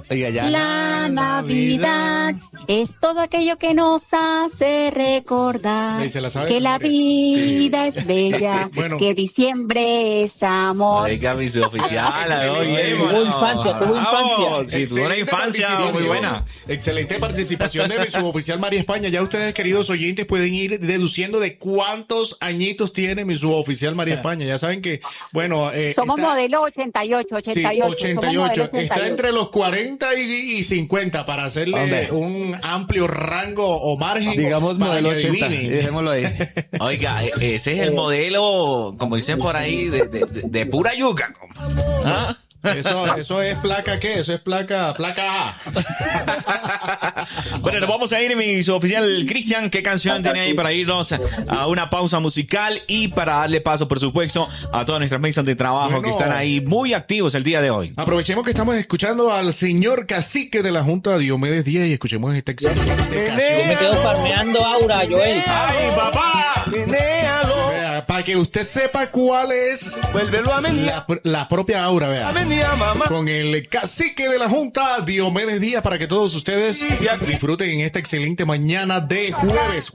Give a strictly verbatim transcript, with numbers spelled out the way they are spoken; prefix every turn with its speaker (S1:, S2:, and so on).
S1: Oiga, ya.
S2: La Navidad es todo aquello que nos hace recordar
S3: Ahí se la sabe
S2: que
S3: de
S2: la
S3: memoria.
S2: vida es bella,
S3: Bueno.
S2: que diciembre es amor.
S1: Oiga, mi suboficial. Oye,
S3: Tuvo
S1: bueno.
S4: infancia, tuvo infancia.
S1: Vamos, sí, tuvo una
S3: Excelente
S1: infancia muy
S3: participación.
S1: buena.
S3: Excelente participación de mi suboficial María España. Ya ustedes, queridos oyentes, pueden ir deduciendo de cuántos añitos tiene mi suboficial María España. Ya saben que, bueno... Eh,
S2: Somos
S3: está-
S2: modelo ochenta y ocho,
S3: Sí,
S2: ochenta y ocho.
S3: ochenta y
S2: somos
S3: ocho.
S2: modelo ochenta y
S3: Está
S2: ocho.
S3: entre los cuarenta y, y cincuenta para hacerle
S1: Hombre.
S3: un amplio rango o margen.
S5: Digamos
S3: para
S5: modelo
S3: que
S5: ochenta.
S3: adivinen.
S5: Dejémoslo ahí.
S1: Oiga, e- ese es el modelo, como dicen por ahí, de, de, de- de pura yuca. ¿Ah?
S3: Eso, eso es placa, ¿qué? Eso es placa, placa A.
S1: Bueno, nos vamos a ir, mi suboficial Cristian. ¿Qué canción tiene ahí para irnos a una pausa musical y para darle paso, por supuesto, a todas nuestras mesas de trabajo
S3: Bueno.
S1: que están ahí muy activos el día de hoy?
S3: Aprovechemos que estamos escuchando al señor cacique de la Junta, Diomedes Díaz, y escuchemos esta excelente canción.
S4: Yo me quedo farmeando aura, Joel.
S3: ¡Ay, papá!
S6: Menéalo,
S3: Vea, para que usted sepa cuál es
S6: vuélvelo a menear.
S3: la, la propia aura, vea.
S6: A menear, mamá.
S3: Con el cacique de la Junta, Diomedes Díaz, para que todos ustedes disfruten en esta excelente mañana de jueves.